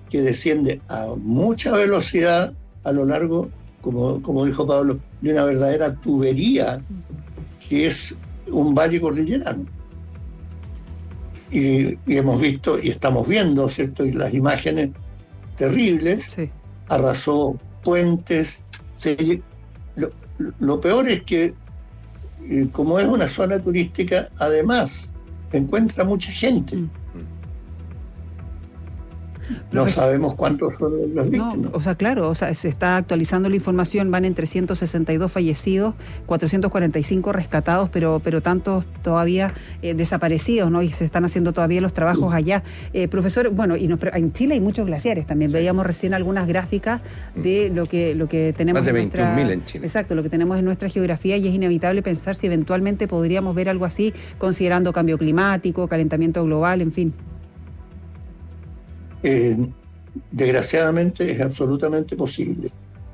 que desciende a mucha velocidad a lo largo, como dijo Pablo, de una verdadera tubería que es un valle cordillerano. Y hemos visto y estamos viendo, ¿cierto? Y las imágenes terribles, Sí. Arrasó puentes. Lo peor es que, como es una zona turística, además encuentra mucha gente. No sabemos cuántos son los víctimas. No, claro, se está actualizando la información, van entre 162 fallecidos, 445 rescatados, pero tantos todavía desaparecidos, ¿no? Y se están haciendo todavía los trabajos allá. Profesor, bueno, en Chile hay muchos glaciares también. Veíamos recién algunas gráficas de lo que tenemos. Más de 21.000 en Chile. Exacto, lo que tenemos en nuestra geografía, y es inevitable pensar si eventualmente podríamos ver algo así, considerando cambio climático, calentamiento global, en fin. Desgraciadamente es absolutamente posible.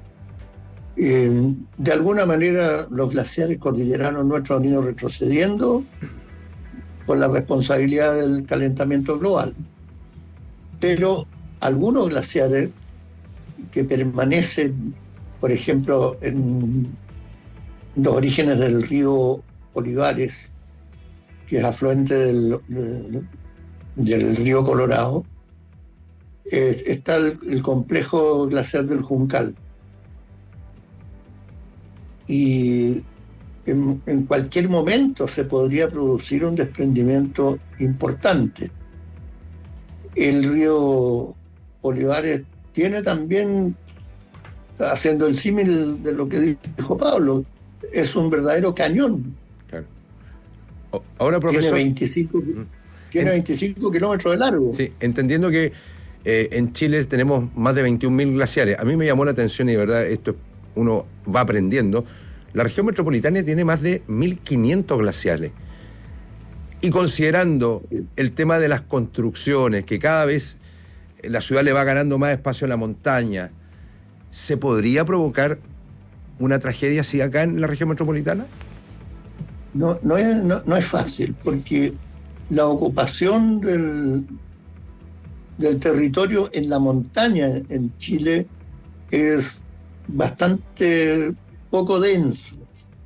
De alguna manera los glaciares cordilleranos nuestros han ido retrocediendo por la responsabilidad del calentamiento global, pero algunos glaciares que permanecen, por ejemplo, en los orígenes del río Olivares, que es afluente del río Colorado, está el complejo glaciar del Juncal. Y en cualquier momento se podría producir un desprendimiento importante. El río Olivares tiene también, haciendo el símil de lo que dijo Pablo, es un verdadero cañón. Claro. Ahora, profesor, tiene 25 kilómetros de largo. Sí, entendiendo que en Chile tenemos más de 21.000 glaciares. A mí me llamó la atención, y de verdad esto uno va aprendiendo. La región metropolitana tiene más de 1.500 glaciares. Y considerando el tema de las construcciones, que cada vez la ciudad le va ganando más espacio a la montaña, ¿se podría provocar una tragedia así acá en la región metropolitana? No es fácil, porque la ocupación del territorio en la montaña en Chile es bastante poco denso.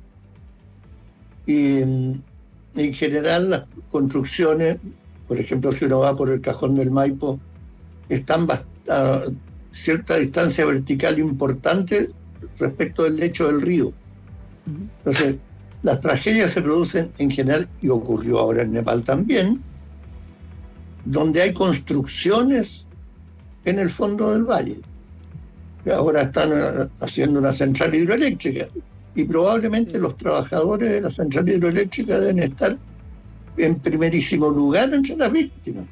Y en general las construcciones, por ejemplo, si uno va por el Cajón del Maipo, están a cierta distancia vertical importante respecto del lecho del río. Entonces, las tragedias se producen en general, y ocurrió ahora en Nepal también, donde hay construcciones en el fondo del valle. Ahora están haciendo una central hidroeléctrica, y probablemente los trabajadores de la central hidroeléctrica deben estar en primerísimo lugar entre las víctimas,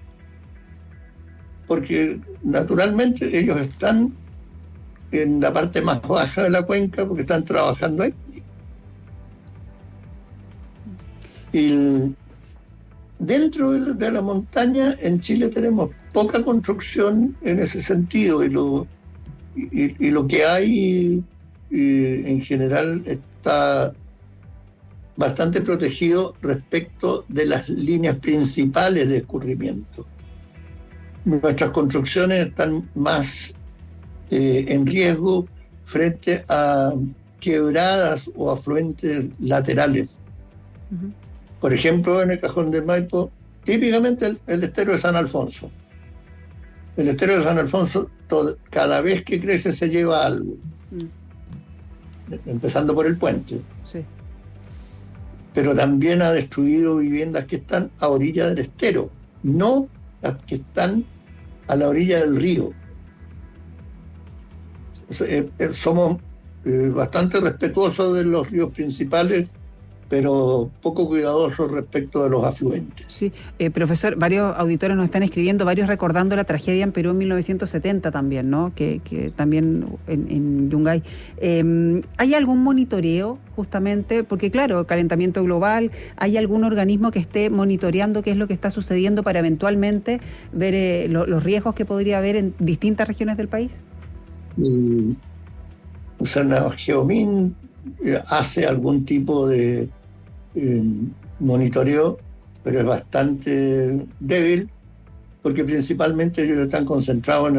porque naturalmente ellos están en la parte más baja de la cuenca porque están trabajando ahí. Y dentro de la montaña en Chile tenemos poca construcción en ese sentido, y lo que hay en general está bastante protegido respecto de las líneas principales de escurrimiento. Nuestras construcciones están más en riesgo frente a quebradas o afluentes laterales. Uh-huh. Por ejemplo, en el Cajón del Maipo, típicamente el estero de San Alfonso. El estero de San Alfonso, cada vez que crece se lleva algo. Empezando por el puente. Sí. Pero también ha destruido viviendas que están a orilla del estero, no las que están a la orilla del río. Somos bastante respetuosos de los ríos principales, pero poco cuidadosos respecto de los afluentes. Sí, profesor, varios auditores nos están escribiendo, varios recordando la tragedia en Perú en 1970 también, ¿no? Que también en Yungay. ¿Hay algún monitoreo justamente? Porque claro, calentamiento global, ¿hay algún organismo que esté monitoreando qué es lo que está sucediendo para eventualmente ver los riesgos que podría haber en distintas regiones del país? Geomin hace algún tipo de monitoreo, pero es bastante débil, porque principalmente ellos están concentrados en